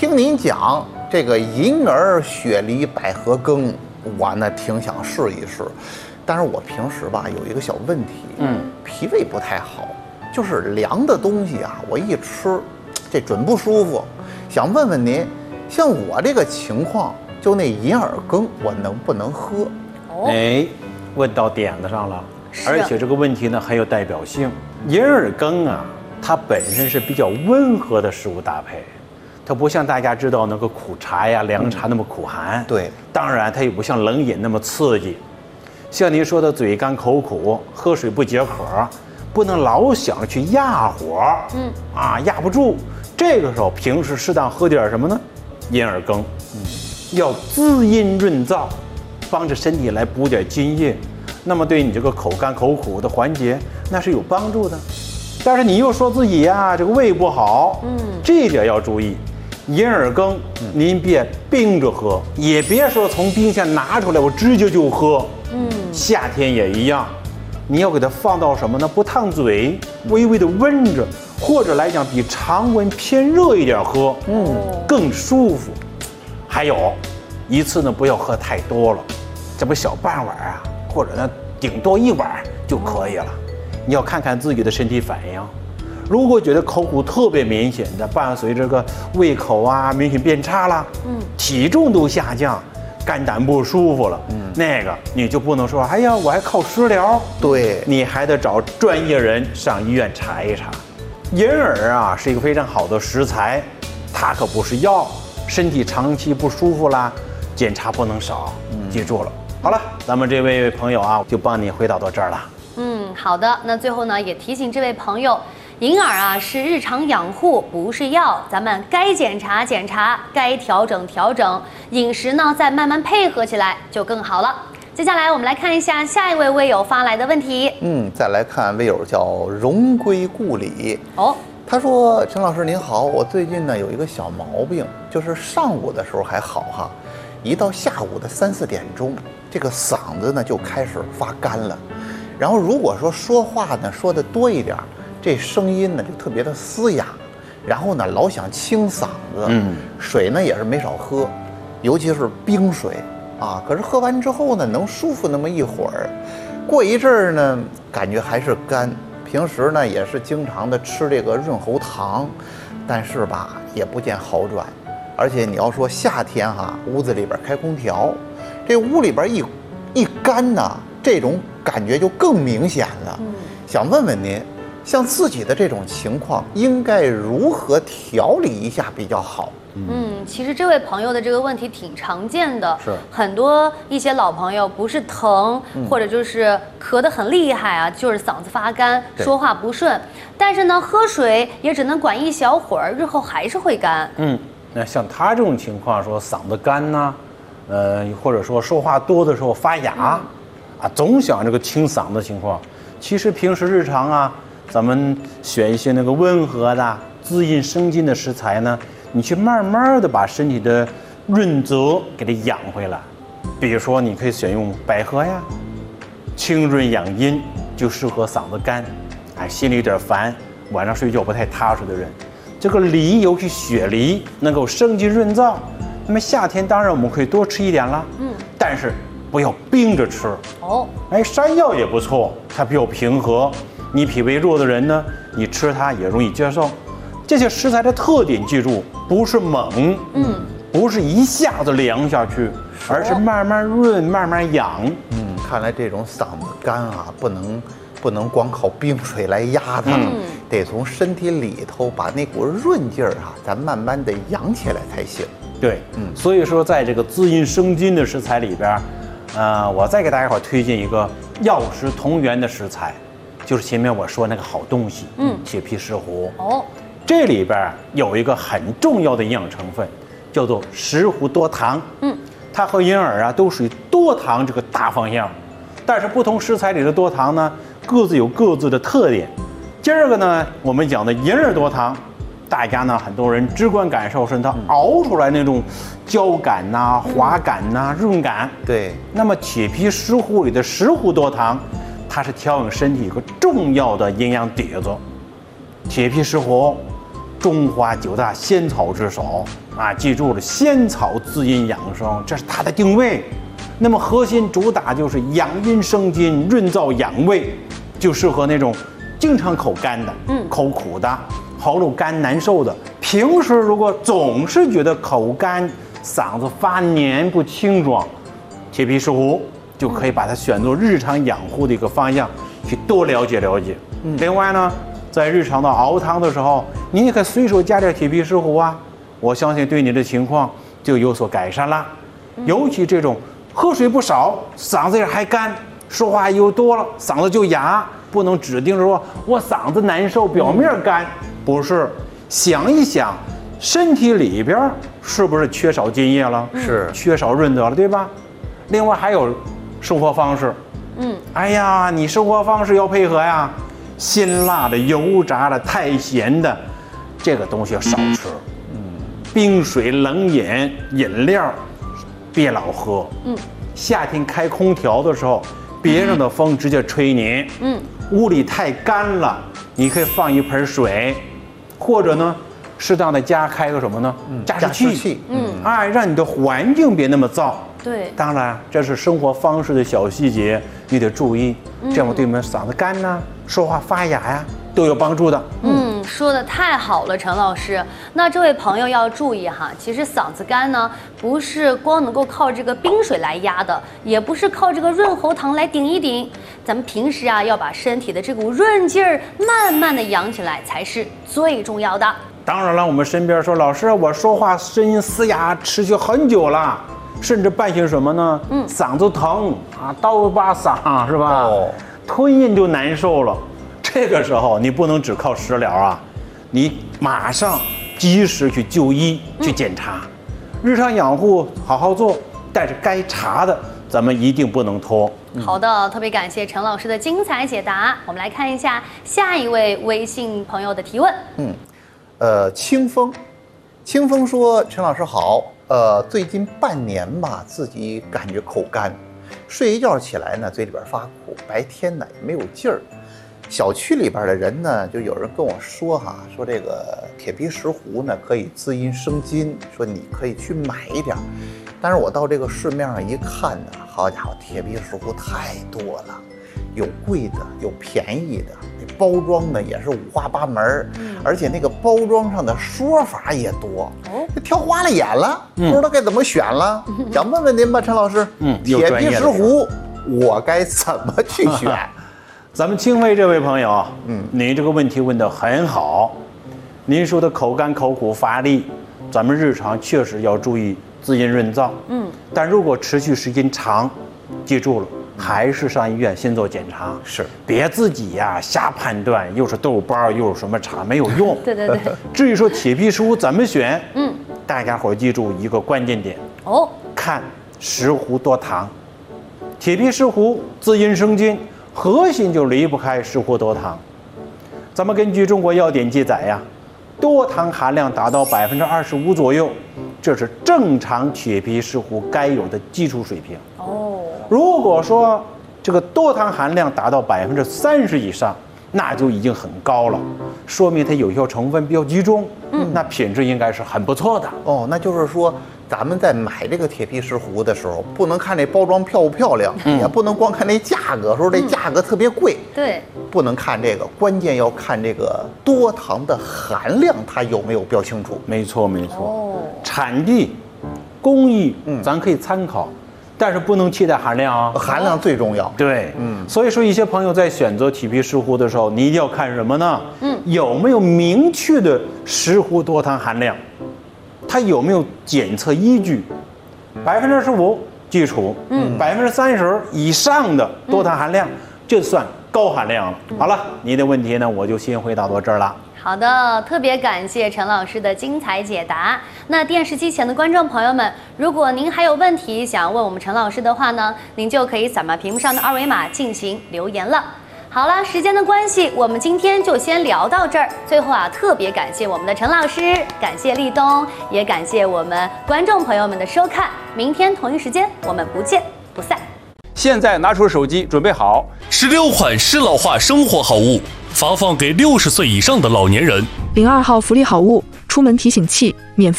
听您讲这个银耳、雪梨、百合羹，我呢挺想试一试，但是我平时吧有一个小问题，脾胃不太好，就是凉的东西啊，我一吃，这准不舒服。想问问您，像我这个情况，就那银耳羹，我能不能喝？ 哎，问到点子上了，而且这个问题呢很有代表性。银耳羹啊，它本身是比较温和的食物搭配。它不像大家知道那个苦茶呀、凉茶那么苦寒， 对， 当然它也不像冷饮那么刺激。像您说的嘴干口苦，喝水不解渴，不能老想着去压火，压不住。这个时候平时适当喝点什么呢？银耳羹，要滋阴润燥，帮着身体来补点津液，那么对你这个口干口苦的缓解那是有帮助的。但是你又说自己呀这个胃不好，这一点要注意。银耳羹，您别冰着喝，也别说从冰箱拿出来我直接就喝。夏天也一样，你要给它放到什么呢？不烫嘴，微微的温着，或者来讲比常温偏热一点喝，更舒服。还有，一次呢不要喝太多了，这不小半碗啊，或者呢顶多1碗就可以了。你要看看自己的身体反应。如果觉得口苦特别明显的，伴随这个胃口啊明显变差了，体重都下降，肝胆不舒服了，那个你就不能说，哎呀，我还靠食疗， 对， 你还得找专业人上医院查一查。银耳啊是一个非常好的食材，它可不是药，身体长期不舒服啦，检查不能少，记住了。好了，咱们这位朋友啊，就帮你回答到这儿了。 好的。那最后呢，也提醒这位朋友，银耳啊是日常养护，不是药，咱们该检查检查，该调整调整，饮食呢再慢慢配合起来就更好了。接下来我们来看一下下一位微友发来的问题。 再来看微友叫荣归故里他说：“陈老师您好，我最近呢有一个小毛病，就是上午的时候还好哈，一到下午的3、4点钟，这个嗓子呢就开始发干了。然后如果说话呢说的多一点，这声音呢就特别的嘶哑，然后呢老想清嗓子，水呢也是没少喝，尤其是冰水啊。可是喝完之后呢，能舒服那么一会儿，过一阵儿呢，感觉还是干。平时呢也是经常的吃这个润喉糖，但是吧也不见好转。而且你要说夏天哈，屋子里边开空调，这屋里边一干呢，这种感觉就更明显了。想问问您，像自己的这种情况，应该如何调理一下比较好？ 其实这位朋友的这个问题挺常见的， 是很多一些老朋友不是疼，或者就是咳得很厉害啊，就是嗓子发干，说话不顺，但是呢，喝水也只能管一小会儿，日后还是会干。 那像他这种情况，说嗓子干呐，或者说说话多的时候发哑，总想这个清嗓子情况，其实平时日常啊，咱们选一些那个温和的、滋阴生津的食材呢。你去慢慢的把身体的润泽给它养回来，比如说你可以选用百合呀，清润养阴，就适合嗓子干，心里有点烦，晚上睡觉不太踏实的人。这个梨，尤其雪梨，能够生津润燥。那么夏天当然我们可以多吃一点了，但是不要冰着吃。山药也不错，它比较平和，你脾胃弱的人呢，你吃它也容易接受。这些食材的特点记住，不是猛，不是一下子凉下去，而是慢慢润，慢慢养。 看来这种嗓子干啊，不能光靠冰水来压它，得从身体里头把那股润劲儿咱慢慢的养起来才行。 对，所以说在这个滋阴生津的食材里边，我再给大家伙推荐一个药食同源的食材，就是前面我说那个好东西，铁皮石斛。这里边有一个很重要的营养成分，叫做石斛多糖。它和银耳啊都属于多糖这个大方向，但是不同食材里的多糖呢，各自有各自的特点。今儿个呢，我们讲的银耳多糖，大家呢很多人直观感受是它熬出来那种胶感呐、滑感呐、润感。 对。 那么铁皮石斛里的石斛多糖，它是调养身体一个重要的营养底子。铁皮石斛中华9大仙草之首啊！记住了，仙草滋阴养生，这是它的定位。那么核心主打就是养阴生津、润燥养胃，就适合那种经常口干的、口苦的、喉咙干难受的。平时如果总是觉得口干、嗓子发黏不清爽，铁皮石斛就可以把它选作日常养护的一个方向，去多了解了解。另外呢，在日常的熬汤的时候，你也可以随手加点铁皮石斛啊，我相信对你的情况就有所改善啦。尤其这种喝水不少，嗓子也还干，说话又多了，嗓子就哑，不能指定说我嗓子难受，表面干，不是。想一想，身体里边是不是缺少津液了？ 是缺少润泽了，对吧？另外还有生活方式，哎呀，你生活方式要配合呀，辛辣的、油炸的、太咸的，这个东西要少吃。冰水、冷饮、饮料，别老喝。夏天开空调的时候，别让的风直接吹你。屋里太干了，你可以放一盆水，或者呢，适当的开个什么呢？加湿器。哎，让你的环境别那么燥。 对， 当然这是生活方式的小细节，你得注意，这样对我们嗓子干呐、说话发哑呀都有帮助的。 说的太好了，陈老师。那这位朋友要注意哈，其实嗓子干呢，不是光能够靠这个冰水来压的，也不是靠这个润喉糖来顶一顶。咱们平时啊，要把身体的这股润劲儿慢慢的养起来，才是最重要的。 当然了，我们身边说，老师，我说话声音嘶哑，持续很久了，甚至伴随什么呢？嗓子疼啊，刀疤嗓是吧？吞咽就难受了。这个时候你不能只靠食疗啊，你马上及时去就医、去检查，日常养护好好做，但是该查的咱们一定不能拖。 好的，特别感谢陈老师的精彩解答。我们来看一下下一位微信朋友的提问。 清风说，陈老师好，最近半年吧，自己感觉口干，睡一觉起来呢，嘴里边发苦，白天呢也没有劲儿。小区里边的人呢，就有人跟我说哈，说这个铁皮石斛呢可以滋阴生津，说你可以去买一点。但是我到这个市面上一看呢，好家伙，铁皮石斛太多了，有贵的，有便宜的，那包装呢也是五花八门，而且那个包装上的说法也多，挑花了眼了，不知道该怎么选了。想问问您吧，陈老师，铁皮石斛我该怎么去选？ 咱们清辉这位朋友，您这个问题问得很好。您说的口干口苦乏力，咱们日常确实要注意滋阴润燥。但如果持续时间长，记住了，还是上医院先做检查。是，别自己呀瞎判断，又是豆包又是什么茶，没有用。 对。 至于说铁皮石斛怎么选，大家伙记住一个关键点看石斛多糖。铁皮石斛滋阴生津，核心就离不开石斛多糖。咱们根据中国药典记载呀，多糖含量达到25%左右，这是正常铁皮石斛该有的基础水平。如果说这个多糖含量达到30%以上，那就已经很高了，说明它有效成分比较集中，那品质应该是很不错的。 那就是说，咱们在买这个铁皮石斛的时候，不能看这包装漂不漂亮，也不能光看这价格，说这价格特别贵， 对， 不能看这个，关键要看这个多糖的含量，它有没有标清楚。 没错，产地、工艺，咱可以参考。但是不能期待含量啊， 含量最重要。 对，所以说一些朋友在选择铁皮石斛的时候，你一定要看什么呢？有没有明确的石斛多糖含量？它有没有检测依据？15%基础，30%以上的多糖含量，这算高含量了。好了，你的问题呢，我就先回答到这儿了。 好的，特别感谢陈老师的精彩解答。那电视机前的观众朋友们，如果您还有问题想要问我们陈老师的话呢，您就可以扫描屏幕上的二维码进行留言了。好了，时间的关系，我们今天就先聊到这儿。最后啊，特别感谢我们的陈老师，感谢立冬，也感谢我们观众朋友们的收看。明天同一时间，我们不见不散。 现在拿出手机，准备好 16款适老化生活好物，发放给60岁以上的老年人。 02号福利好物，出门提醒器，免费。